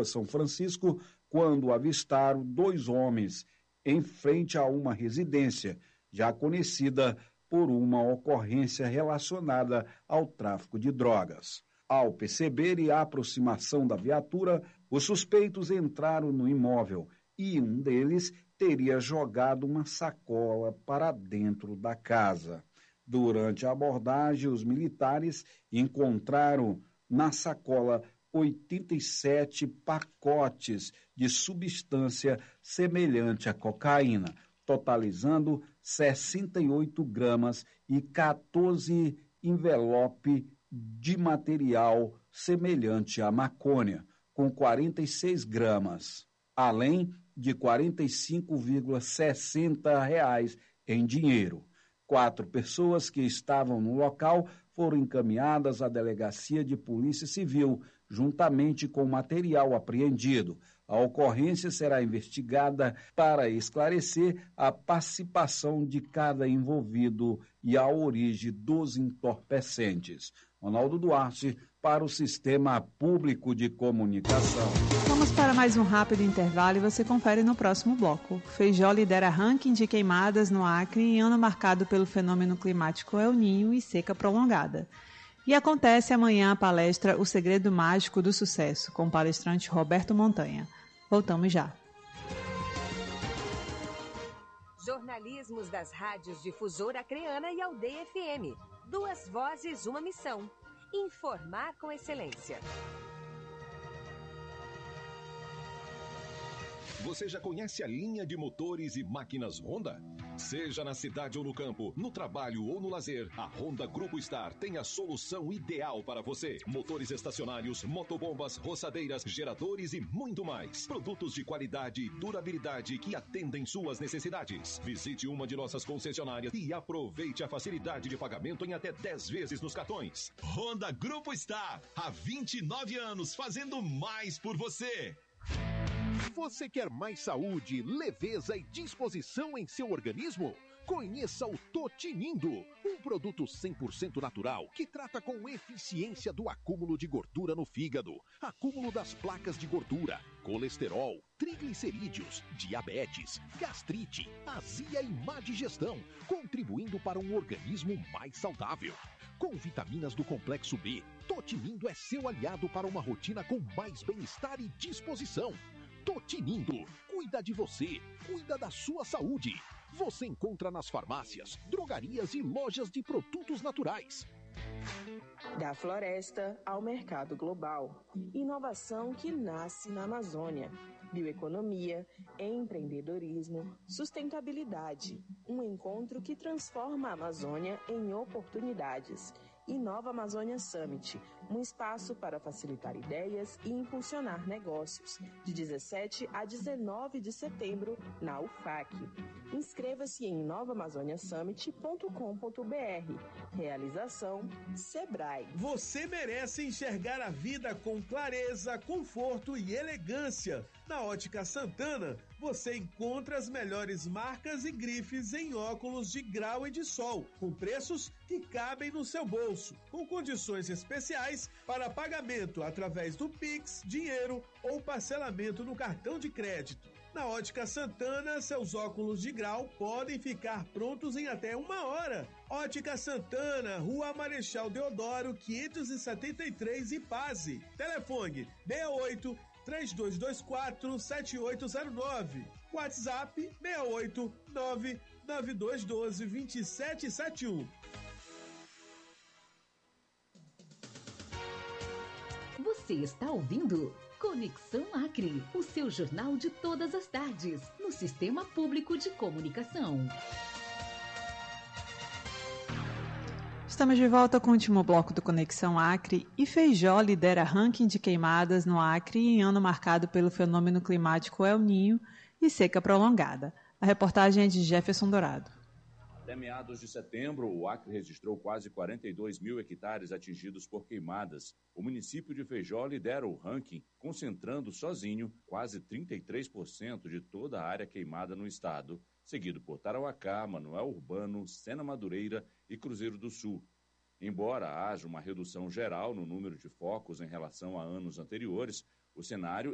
Rua São Francisco quando avistaram 2 homens em frente a uma residência, já conhecida por uma ocorrência relacionada ao tráfico de drogas. Ao perceberem a aproximação da viatura, os suspeitos entraram no imóvel e um deles teria jogado uma sacola para dentro da casa. Durante a abordagem, os militares encontraram na sacola 87 pacotes de substância semelhante à cocaína, totalizando 68 gramas e 14 envelopes de material semelhante à maconha, com 46 gramas, além de R$ 45,60 em dinheiro. 4 pessoas que estavam no local foram encaminhadas à Delegacia de Polícia Civil, juntamente com o material apreendido. A ocorrência será investigada para esclarecer a participação de cada envolvido e a origem dos entorpecentes. Ronaldo Duarte, para o Sistema Público de Comunicação. Vamos para mais um rápido intervalo e você confere no próximo bloco. Feijó lidera ranking de queimadas no Acre em ano marcado pelo fenômeno climático El Niño e seca prolongada. E acontece amanhã a palestra O Segredo Mágico do Sucesso, com o palestrante Roberto Montanha. Voltamos já. Jornalismos das rádios Difusora Acreana e Aldeia FM. 2 vozes, uma missão. Informar com excelência. Você já conhece a linha de motores e máquinas Honda? Seja na cidade ou no campo, no trabalho ou no lazer, a Honda Grupo Star tem a solução ideal para você. Motores estacionários, motobombas, roçadeiras, geradores e muito mais. Produtos de qualidade e durabilidade que atendem suas necessidades. Visite uma de nossas concessionárias e aproveite a facilidade de pagamento em até 10 vezes nos cartões. Honda Grupo Star, há 29 anos fazendo mais por você. Você quer mais saúde, leveza e disposição em seu organismo? Conheça o Totinindo, um produto 100% natural que trata com eficiência do acúmulo de gordura no fígado, acúmulo das placas de gordura, colesterol, triglicerídeos, diabetes, gastrite, azia e má digestão, contribuindo para um organismo mais saudável. Com vitaminas do complexo B, Totinindo é seu aliado para uma rotina com mais bem-estar e disposição. Totinindo, cuida de você, cuida da sua saúde. Você encontra nas farmácias, drogarias e lojas de produtos naturais. Da floresta ao mercado global. Inovação que nasce na Amazônia. Bioeconomia, empreendedorismo, sustentabilidade. Um encontro que transforma a Amazônia em oportunidades. Inova Amazônia Summit, um espaço para facilitar ideias e impulsionar negócios, de 17 a 19 de setembro, na UFAC. Inscreva-se em inovaamazoniasummit.com.br. Realização Sebrae. Você merece enxergar a vida com clareza, conforto e elegância. Na Ótica Santana, você encontra as melhores marcas e grifes em óculos de grau e de sol, com preços que cabem no seu bolso, com condições especiais para pagamento através do Pix, dinheiro ou parcelamento no cartão de crédito. Na Ótica Santana, seus óculos de grau podem ficar prontos em até 1 hora. Ótica Santana, Rua Marechal Deodoro, 573, Ipase. Telefone 68 3224-7809. WhatsApp 689-9212-2771. Você está ouvindo Conexão Acre, o seu jornal de todas as tardes, no Sistema Público de Comunicação. Estamos de volta com o último bloco do Conexão Acre e Feijó lidera ranking de queimadas no Acre em ano marcado pelo fenômeno climático El Niño e seca prolongada. A reportagem é de Jefferson Dourado. Até meados de setembro, o Acre registrou quase 42 mil hectares atingidos por queimadas. O município de Feijó lidera o ranking, concentrando sozinho quase 33% de toda a área queimada no estado, seguido por Tarauacá, Manoel Urbano, Sena Madureira e Cruzeiro do Sul. Embora haja uma redução geral no número de focos em relação a anos anteriores, o cenário